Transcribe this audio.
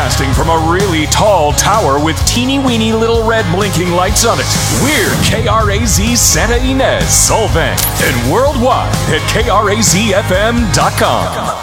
Broadcasting from a really tall tower with teeny-weeny little red blinking lights on it. We're KRAZ Santa Ynez, Solvang, and worldwide at KRAZFM.com.